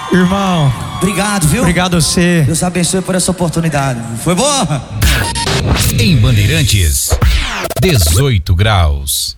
Irmão, Obrigado, viu? obrigado a você. Deus abençoe por essa oportunidade. Foi boa? Em Bandeirantes, 18 graus.